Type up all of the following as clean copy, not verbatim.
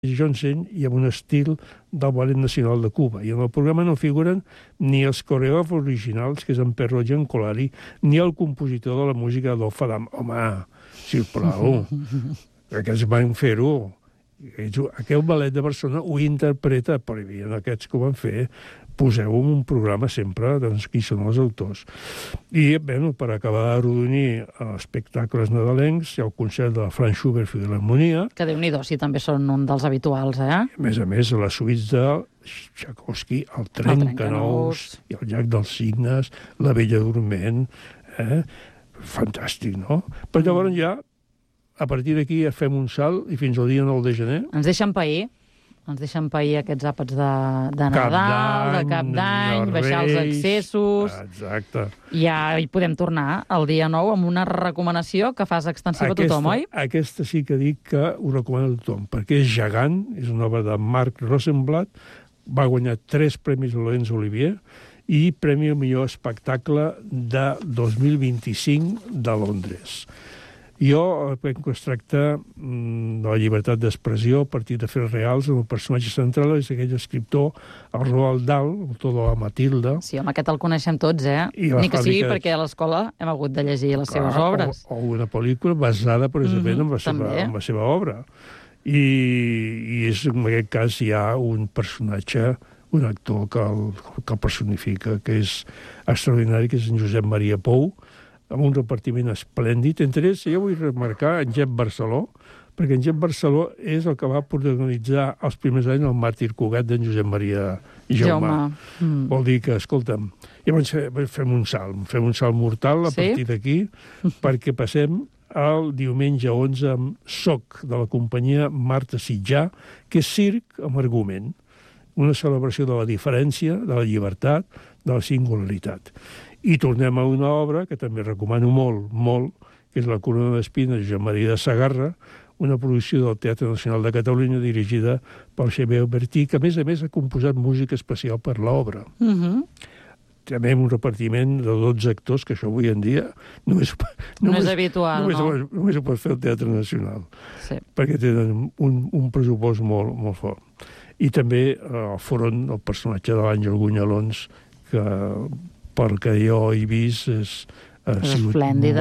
Johnson i amb un estil del Ballet Nacional de Cuba. I en el programa no figuren ni els coreògrafs originals, que és en Perro Giancolari, ni el compositor de la música d'Olfa Adam. Home, sisplau, aquests van fer-ho. Aquest ballet de Barcelona ho interpreta, però hi havia aquests que ho van fer. Poseu en un programa sempre doncs, qui són els autors. I, bé, per acabar d'arrodonir espectacles nadalencs, hi ha el concert de la Franz Schubert Filharmonia. Que Déu-n'hi-do, sí, també són un dels habituals, eh? A més, les suites de Tchaikovsky, el Trencanous, i el Llac dels Cignes, la Bella Dorment. Fantàstic, no? Però llavors ja, a partir d'aquí, ja fem un salt i fins al dia 9 de gener... Ens deixen pair aquests àpats de Nadal, de Cap d'Any, baixar els excessos... Exacte. Ja hi podem tornar el dia 9 amb una recomanació que fas extensiva a tothom, oi? Aquesta sí que dic que ho recomano a tothom, perquè és gegant, és una obra de Marc Rosenblatt, va guanyar 3 premis Laurence Olivier i Premi al millor espectacle de 2025 de Londres. Jo penso que es tracta de la llibertat d'expressió a partir de fets reals, on el personatge central és aquell escriptor, el Roald Dahl, autor de la Matilda. Sí, home, aquest el coneixem tots, eh? Ni que sigui perquè a l'escola hem hagut de llegir les seves obres. O una pel·lícula basada precisament en la seva obra. I és, en aquest cas hi ha un personatge, un actor que el personifica, que és extraordinari, que és en Josep Maria Pou, amb un repartiment esplèndid. Entre ells, jo vull remarcar en Jep Barceló, perquè en Jep Barceló és el que va protagonitzar els primers anys el Màrtir Cugat d'en Josep Maria Jaume. Vol dir que, escolta'm, llavors fem un salt mortal a partir d'aquí, perquè passem el diumenge 11 amb Soc, de la companyia Marta Sitjà, que és circ amb argument. Una celebració de la diferència, de la llibertat, de la singularitat. I tornem a una obra que també recomano molt, molt, que és La corona d'espines de Josep Maria de Sagarra, una producció del Teatre Nacional de Catalunya dirigida pel Xavier Bertí, que a més ha composat música especial per l'obra. També un repartiment de 12 actors, que això avui en dia no és habitual, no? Només ho pot fer el Teatre Nacional, perquè tenen un pressupost molt fort. I també el front, el personatge de l'Àngel Gunyalons, que pel que jo he vist ha sigut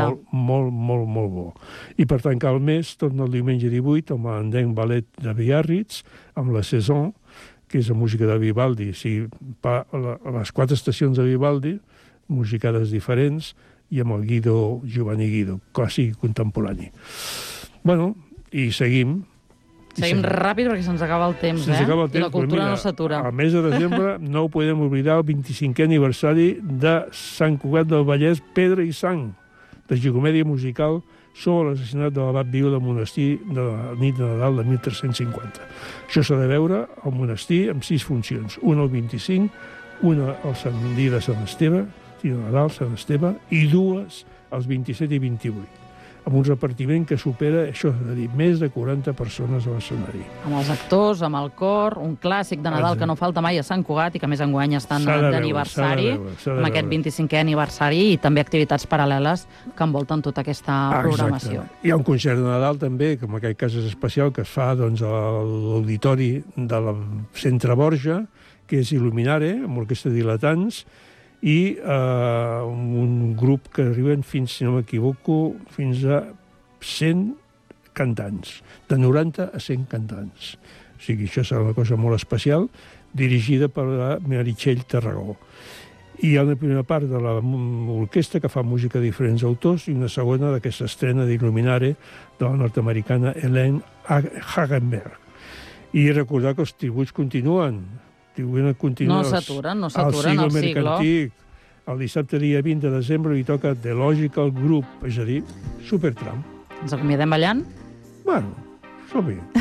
molt bo. I per tancar el mes, torna el diumenge 18 amb l'Andeng Ballet de Biarritz, amb la Saison, que és la música de Vivaldi. O sigui, les 4 estacions de Vivaldi, musicades diferents, i amb el Giovanni Guido, clàssic contemporani. Bueno, i seguim. Seguim ràpid perquè se'ns acaba el temps, I la cultura no s'atura. Al mes de desembre no ho podem oblidar el 25è aniversari de Sant Cugat del Vallès, Pedra i Sang, de gicomèdia musical sobre l'assassinat de l'abat Viu del monestir de la nit de Nadal de 1350. Això s'ha de veure al monestir amb 6 funcions. Una al 25, una al Sant Dia de Sant Esteve, de Nadal, Sant Esteve, i 2 als 27 i 28. Amb un repartiment que supera, això és a dir, més de 40 persones a l'escenari. Amb els actors, amb el cor, un clàssic de Nadal que no falta mai a Sant Cugat i que més enguany estan d'aniversari, amb aquest 25è aniversari i també activitats paral·leles que envolten tota aquesta programació. Hi ha un concert de Nadal també, que en aquest cas és especial, que es fa a l'auditori del Centre Borja, que és Illuminare, amb orquestra diletants, i un grup que arriben fins, si no m'equivoco, fins a 100 cantants, de 90 a 100 cantants. O sigui, això serà una cosa molt especial, dirigida per la Meritxell Tarragó. I hi ha una primera part de l'orquestra que fa música de diferents autors i una segona d'aquesta estrena d'Illuminare de la nord-americana Elaine Hagenberg. I recordar que els tributs continuen. No s'aturen, al Siglo Mercantic. El dissabte dia 20 de desembre li toca The Logical Group, és a dir, Supertramp. Ens acomiadem ballant? Bueno, som-hi.